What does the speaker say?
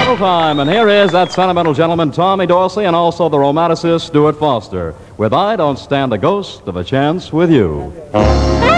sentimental time, and here is that sentimental gentleman, Tommy Dorsey, and also the romanticist, Stuart Foster, with I Don't Stand a Ghost of a Chance with You.